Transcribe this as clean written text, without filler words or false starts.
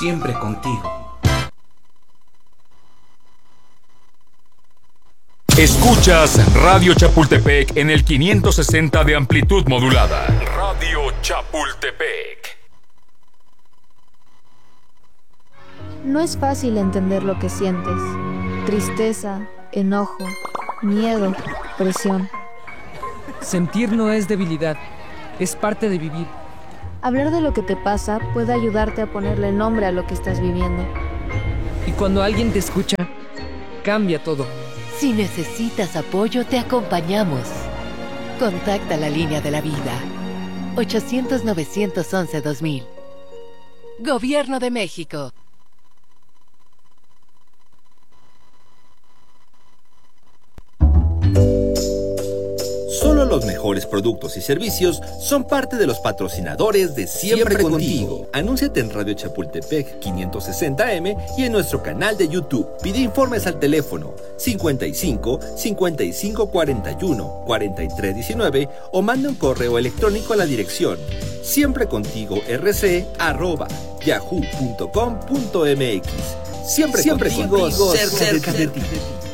siempre contigo. Escuchas Radio Chapultepec en el 560 de amplitud modulada. Radio Chapultepec. No es fácil entender lo que sientes. Tristeza, enojo, miedo, presión. Sentir no es debilidad, es parte de vivir. Hablar de lo que te pasa puede ayudarte a ponerle nombre a lo que estás viviendo. Y cuando alguien te escucha, cambia todo. Si necesitas apoyo, te acompañamos. Contacta la línea de la vida. 800-911-2000. Gobierno de México. Solo los mejores productos y servicios son parte de los patrocinadores de Siempre Contigo. Anúnciate en Radio Chapultepec 560M y en nuestro canal de YouTube. Pide informes al teléfono 55 55 41 43 19 o manda un correo electrónico a la dirección siemprecontigorc@yahoo.com.mx. Siempre contigo, cerca de ti.